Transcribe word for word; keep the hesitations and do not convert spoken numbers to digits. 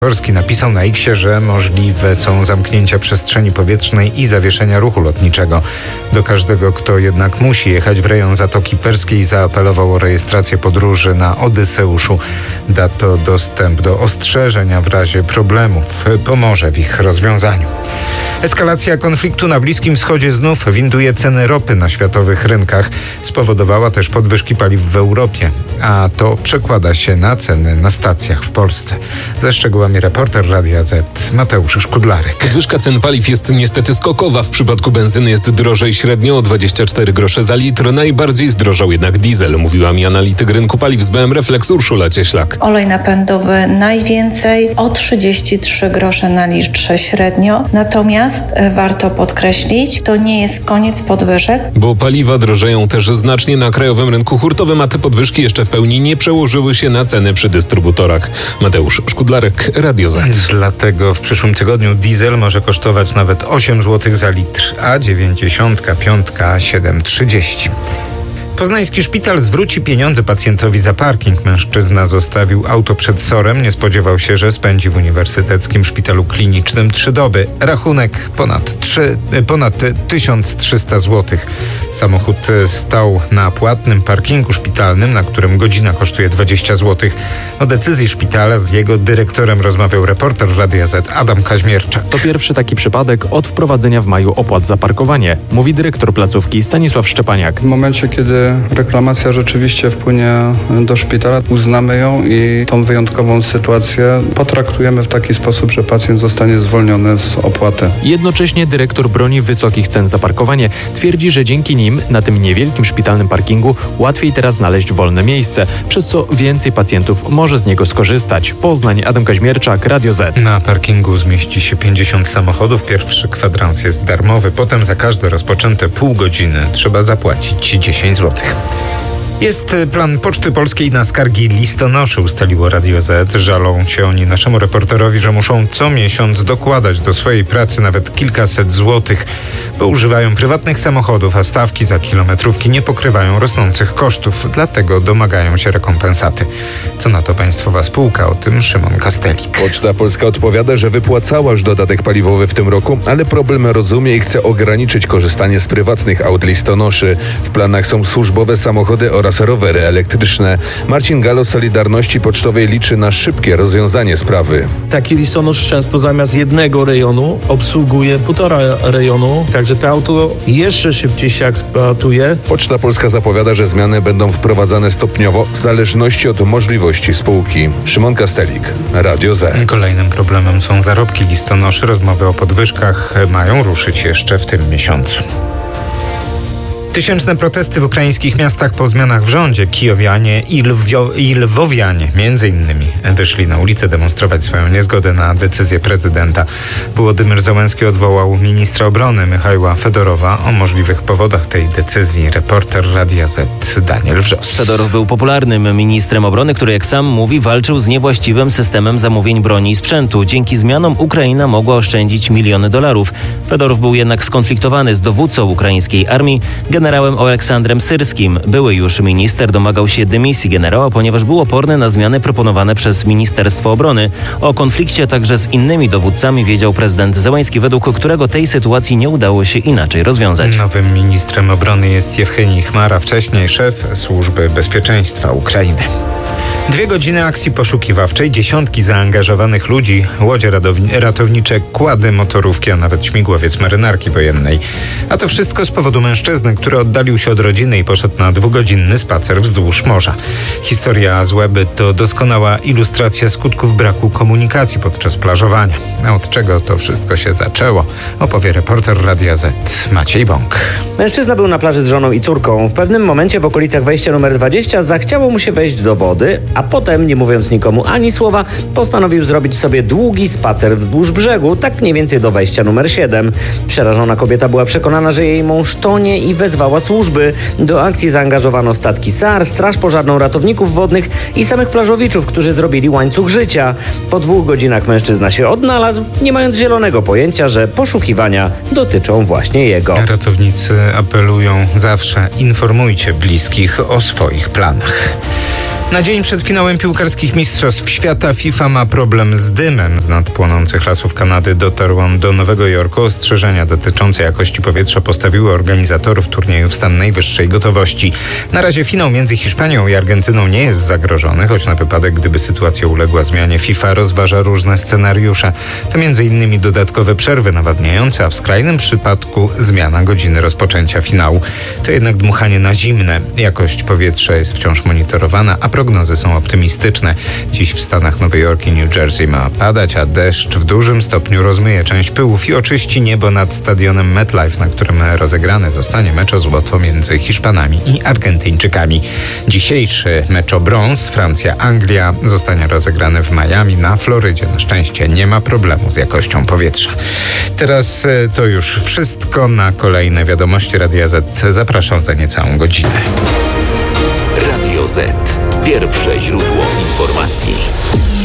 Polski napisał na X-ie, że możliwe są zamknięcia przestrzeni powietrznej i zawieszenia ruchu lotniczego. Do każdego, kto jednak musi jechać w rejon Zatoki Perskiej, zaapelował o rejestrację podróży na Odyseuszu. Da to dostęp do ostrzeżenia w razie problemów. Pomoże w ich rozwiązaniu. Eskalacja konfliktu na Bliskim Wschodzie znów winduje ceny ropy na światowych rynkach. Spowodowała też podwyżki paliw w Europie, a to przekłada się na ceny na stacjach w Polsce. Ze szczegółami reporter Radia Z Mateusz Szkudlarek. Podwyżka cen paliw jest niestety skokowa. W przypadku benzyny jest drożej średnio o dwadzieścia cztery grosze za litr. Najbardziej zdrożał jednak diesel, mówiła mi analityk rynku paliw z B M Reflex Urszula Cieślak. Olej napędowy najwięcej o trzydzieści trzy grosze na litrze średnio. Natomiast warto podkreślić, to nie jest koniec podwyżek. Bo paliwa drożeją też znacznie na krajowym rynku hurtowym, a te podwyżki jeszcze w pełni nie przełożyły się na ceny przy dystrybutorach. Mateusz Szkudlarek, Radio Z. Dlatego w przyszłym tygodniu diesel może kosztować nawet osiem złotych za litr, a dziewięćdziesiątka piątka siedem trzydzieści. Poznański szpital zwróci pieniądze pacjentowi za parking. Mężczyzna zostawił auto przed sorem. Nie spodziewał się, że spędzi w Uniwersyteckim Szpitalu Klinicznym trzy doby. Rachunek ponad, trzy, ponad tysiąc trzysta złotych. Samochód stał na płatnym parkingu szpitalnym, na którym godzina kosztuje dwadzieścia złotych. O decyzji szpitala z jego dyrektorem rozmawiał reporter Radia Z Adam Kaźmierczak. To pierwszy taki przypadek od wprowadzenia w maju opłat za parkowanie, mówi dyrektor placówki Stanisław Szczepaniak. W momencie, kiedy reklamacja rzeczywiście wpłynie do szpitala, uznamy ją i tą wyjątkową sytuację potraktujemy w taki sposób, że pacjent zostanie zwolniony z opłaty. Jednocześnie dyrektor broni wysokich cen za parkowanie. Twierdzi, że dzięki nim na tym niewielkim szpitalnym parkingu łatwiej teraz znaleźć wolne miejsce, przez co więcej pacjentów może z niego skorzystać. Poznań, Adam Kaźmierczak, Radio Z. Na parkingu zmieści się pięćdziesiąt samochodów. Pierwszy kwadrans jest darmowy. Potem za każde rozpoczęte pół godziny trzeba zapłacić dziesięć złotych. Jest plan Poczty Polskiej na skargi listonoszy, ustaliło Radio Z. Żalą się oni naszemu reporterowi, że muszą co miesiąc dokładać do swojej pracy nawet kilkaset złotych, bo używają prywatnych samochodów, a stawki za kilometrówki nie pokrywają rosnących kosztów. Dlatego domagają się rekompensaty. Co na to państwowa spółka? O tym Szymon Kastelik. Poczta Polska odpowiada, że wypłacała już dodatek paliwowy w tym roku, ale problem rozumie i chce ograniczyć korzystanie z prywatnych aut listonoszy. W planach są służbowe samochody oraz rowery elektryczne. Marcin Galo z Solidarności Pocztowej liczy na szybkie rozwiązanie sprawy. Taki listonosz często zamiast jednego rejonu obsługuje półtora rejonu, także to auto jeszcze szybciej się eksploatuje. Poczta Polska zapowiada, że zmiany będą wprowadzane stopniowo w zależności od możliwości spółki. Szymon Kastelik, Radio Z. Kolejnym problemem są zarobki listonoszy. Rozmowy o podwyżkach mają ruszyć jeszcze w tym miesiącu. Tysięczne protesty w ukraińskich miastach po zmianach w rządzie. Kijowianie i, Lwio, i Lwowianie między innymi wyszli na ulicę demonstrować swoją niezgodę na decyzję prezydenta. Wołodymyr Zełenski odwołał ministra obrony Michajła Fedorowa. O możliwych powodach tej decyzji reporter Radia Z Daniel Wrzos. Fedorow był popularnym ministrem obrony, który, jak sam mówi, walczył z niewłaściwym systemem zamówień broni i sprzętu. Dzięki zmianom Ukraina mogła oszczędzić miliony dolarów. Fedorow był jednak skonfliktowany z dowódcą ukraińskiej armii, generałem Oleksandrem Syrskim. Były już minister domagał się dymisji generała, ponieważ był oporny na zmiany proponowane przez Ministerstwo Obrony. O konflikcie także z innymi dowódcami wiedział prezydent Zełenski, według którego tej sytuacji nie udało się inaczej rozwiązać. Nowym ministrem obrony jest Jewchenij Chmara, wcześniej szef Służby Bezpieczeństwa Ukrainy. Dwie godziny akcji poszukiwawczej, dziesiątki zaangażowanych ludzi, łodzie ratownicze, kłady, motorówki, a nawet śmigłowiec marynarki wojennej. A to wszystko z powodu mężczyzny, który oddalił się od rodziny i poszedł na dwugodzinny spacer wzdłuż morza. Historia z Łeby to doskonała ilustracja skutków braku komunikacji podczas plażowania. A od czego to wszystko się zaczęło, opowie reporter Radia Z Maciej Bąk. Mężczyzna był na plaży z żoną i córką. W pewnym momencie w okolicach wejścia numer dwadzieścia zachciało mu się wejść do wody, a potem, nie mówiąc nikomu ani słowa, postanowił zrobić sobie długi spacer wzdłuż brzegu, tak mniej więcej do wejścia numer siedem. Przerażona kobieta była przekonana, że jej mąż tonie i wezwała służby. Do akcji zaangażowano statki S A R, straż pożarną, ratowników wodnych i samych plażowiczów, którzy zrobili łańcuch życia. Po dwóch godzinach mężczyzna się odnalazł, nie mając zielonego pojęcia, że poszukiwania dotyczą właśnie jego. Ratownicy apelują zawsze: informujcie bliskich o swoich planach. Na dzień przed finałem piłkarskich Mistrzostw Świata FIFA ma problem z dymem. Z nad płonących lasów Kanady dotarł on do Nowego Jorku. Ostrzeżenia dotyczące jakości powietrza postawiły organizatorów turnieju w stan najwyższej gotowości. Na razie finał między Hiszpanią i Argentyną nie jest zagrożony, choć na wypadek, gdyby sytuacja uległa zmianie, FIFA rozważa różne scenariusze. To między innymi dodatkowe przerwy nawadniające, a w skrajnym przypadku zmiana godziny rozpoczęcia finału. To jednak dmuchanie na zimne. Jakość powietrza jest wciąż monitorowana, a prognozy są optymistyczne. Dziś w stanach Nowy Jork i New Jersey ma padać, a deszcz w dużym stopniu rozmyje część pyłów i oczyści niebo nad stadionem MetLife, na którym rozegrany zostanie mecz o złoto między Hiszpanami i Argentyńczykami. Dzisiejszy mecz o brąz Francja-Anglia zostanie rozegrany w Miami na Florydzie. Na szczęście nie ma problemu z jakością powietrza. Teraz to już wszystko. Na kolejne wiadomości Radia Z zapraszam za niecałą godzinę. Radio Z. Pierwsze źródło informacji.